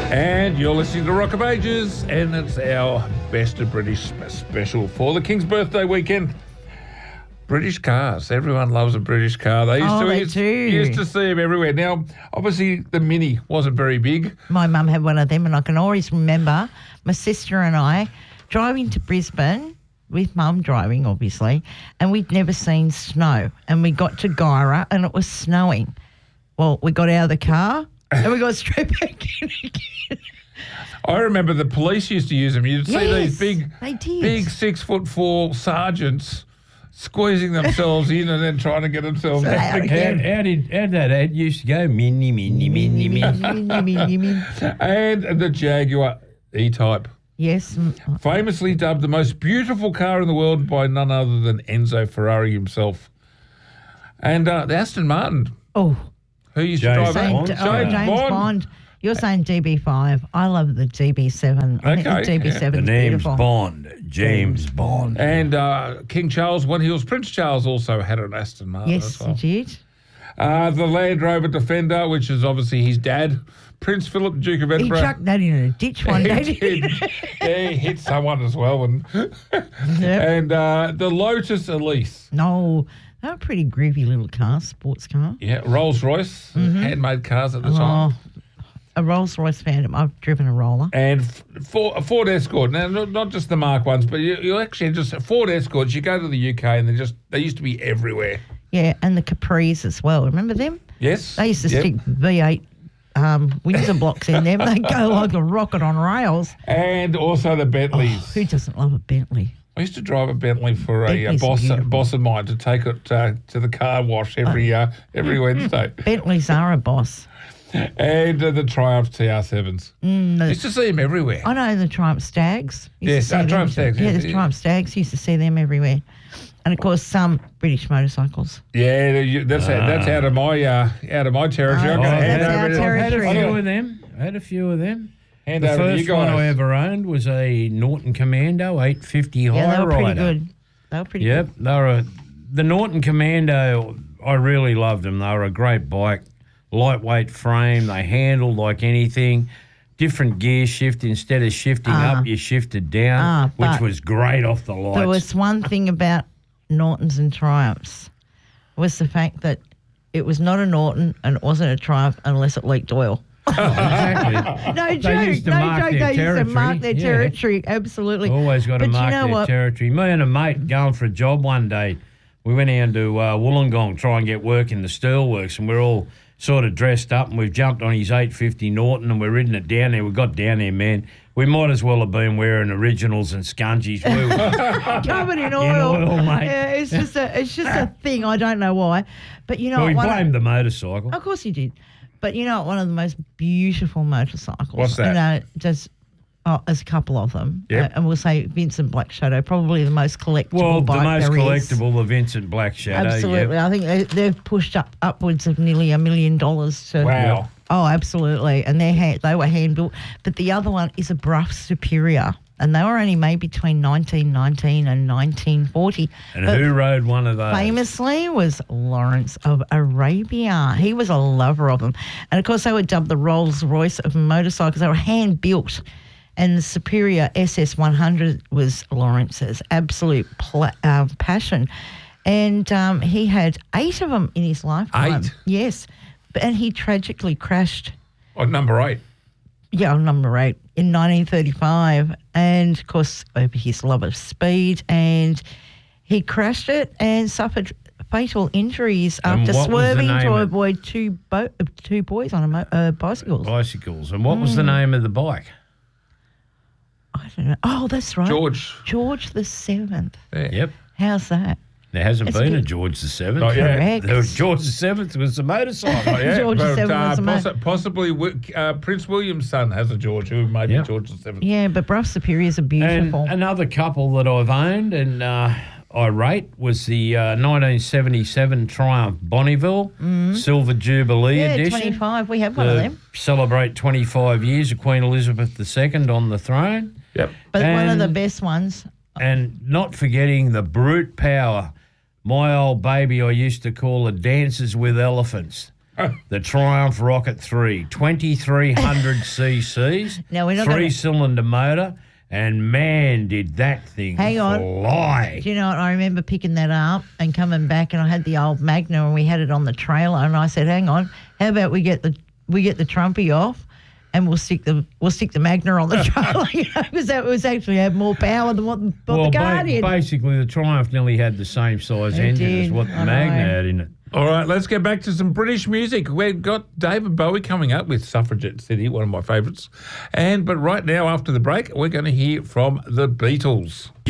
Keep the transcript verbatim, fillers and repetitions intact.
And you're listening to Rock of Ages, and it's our Best of British special for the King's birthday weekend. British cars. Everyone loves a British car. They used Oh, to they used, do. used to see them everywhere. Now, obviously, the Mini wasn't very big. My mum had one of them, and I can always remember my sister and I driving to Brisbane with mum driving, obviously, and we'd never seen snow. And we got to Gyra, and it was snowing. Well, we got out of the car, and we got straight back in again. I remember the police used to use them. You'd see Yes, these big, they did. big six foot four sergeants squeezing themselves in and then trying to get themselves So out out again. again. How did how did that ad used to go? Mini, mini, mini, mini. And the Jaguar E-Type. Yes. mm, Famously dubbed the most beautiful car in the world by none other than Enzo Ferrari himself. And uh, the Aston Martin, Oh, who used James to drive saying, Bond. that? oh, James James Bond. Bond. You're saying D B five. I love the D B seven. I think Okay, the D B The seven is name's beautiful. Bond. James Bond. And uh, King Charles, when he was Prince Charles, also had an Aston Martin Yes, as well. he did. Uh, the Land Rover Defender, which is obviously his dad, Prince Philip, Duke of He Edinburgh. chucked that in a ditch one day. He didn't did. Yeah, he hit someone as well. And, Yep. and uh, the Lotus Elise. No, they were pretty groovy little cars, sports car. Yeah, Rolls Royce, handmade cars at the time. Oh, a Rolls Royce Phantom. I've driven a roller. And f- for, a Ford Escort. Now, not, not just the Mark ones, but you, you actually just Ford Escorts. You go to the U K and they just they used to be everywhere. Yeah, and the Capris as well. Remember them? Yes, They used to Yep. stick V eight um, Windsor blocks in them. They go like a rocket on rails. And also the Bentleys. Who doesn't love a Bentley? I used to drive a Bentley for a, uh Bentley's boss beautiful. boss of mine to take it uh, to the car wash every uh, every Wednesday. Bentleys are a boss. And uh, the Triumph T R sevens. Mm, the- Used to see them everywhere. I know the Triumph Stags. Used to Yes, see uh, them. Triumph Stags, Yeah, yes, the yeah. Triumph Stags. Used to see them everywhere. And of course, some British motorcycles. Yeah, you- that's that's out of my uh, out of my territory. Oh, I'm going to that's hand our over to territory. I had a Territory. few of them. I had a few of them. hand The over to you first one I guys. ever owned was a Norton Commando eight fifty Yeah, High they were pretty Rider. good. They were pretty Yep, good. they were a, the Norton Commando. I really loved them. They were a great bike, lightweight frame. They handled like anything. Different gear shift. Instead of shifting Ah. up, you shifted down, Ah, which but was great off the lights. There was one thing about Nortons and Triumphs was the fact that it was not a Norton and it wasn't a Triumph unless it leaked oil. exactly. No They joke. used to no mark joke. their They used to territory. mark their Yeah. territory. Absolutely. Always got to But mark you know their what? territory. Me and a mate going for a job one day, we went down to uh, Wollongong try and get work in the steelworks, and we're all sort of dressed up, and we've jumped on his eight fifty Norton, and we're ridden it down there. We got down there, man. We might as well have been wearing originals and scunchies. We were, Covered in oil. oil, mate. Yeah, it's just a it's just a thing. I don't know why. But you know well, we what, one of- blamed the motorcycle. Of course you did. But you know what, one of the most beautiful motorcycles. What's that? You know, just oh, there's a couple of them. Yep. Uh, and we'll say Vincent Black Shadow, probably the most collectible Well, the bike most there is. collectible, the Vincent Black Shadow. Absolutely. Yeah. I think they, they've pushed up upwards of nearly a million dollars to. Wow. Oh, absolutely. And they're hand, they were hand built. But the other one is a Bruff Superior. And they were only made between nineteen nineteen and nineteen forty. And But who rode one of those? famously was Lawrence of Arabia. He was a lover of them. And, of course, they were dubbed the Rolls Royce of motorcycles. They were hand built. And the Superior S S one hundred was Lawrence's absolute pla- uh, passion. And um, he had eight of them in his lifetime. Eight? Yes. But- And he tragically crashed, Oh, number eight. yeah, on number eight in nineteen thirty-five. And, of course, over his love of speed. And he crashed it and suffered fatal injuries And after what was the swerving name to of- avoid two, bo- uh, two boys on a mo- uh, bicycles. Bicycles. And what was the name of the bike? I don't know. Oh, that's right. George. George the Seventh. Yeah. Yep. How's that? There hasn't It's been a good. George the Seventh. Not yet. Correct. There was George the Seventh was the motorcycle. Oh, yeah, George the but, Seventh uh, was the man. possi- possibly wi- uh, Prince William's son has a George, who may be Yep. George the Seventh. Yeah, but Bruff Superiors are And beautiful. another couple that I've owned and uh, I rate was the uh, nineteen seventy-seven Triumph Bonneville Silver Jubilee yeah, edition. twenty-five. We have one of To them. celebrate twenty-five years of Queen Elizabeth the Second on the throne. Yep. But one of the and- best ones. And not forgetting the brute power. My old baby, I used to call her Dances with Elephants. the Triumph Rocket three, twenty-three hundred cc's, Now, we're not gonna- three-cylinder motor, and man, did that thing Hang on. fly. Do you know what? I remember picking that up and coming back, and I had the old Magna, and we had it on the trailer, and I said, "Hang on, how about we get the we get the Trumpy off, and we'll stick the we'll stick the Magna on the trailer, you know, because that was actually had more power than what, the- what well, the ba- Guardian." basically, the Triumph nearly had the same size It engine as did, what the I Magna know. had in it. All right, let's get back to some British music. We've got David Bowie coming up with Suffragette City, one of my favourites. And but right now, after the break, we're going to hear from the Beatles.